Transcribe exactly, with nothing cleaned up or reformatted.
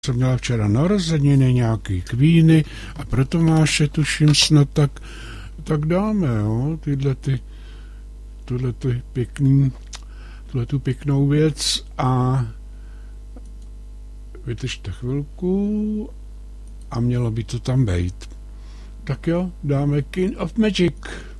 jsem měla včera narozeniny, nějaký kvíny a pro Tomáše tuším snad, tak, tak dáme, jo, tyhle ty, tuhle ty pěkný, tuhle tu pěknou věc a vydržte chvilku a mělo by to tam být. Tak jo, dáme King of Magic.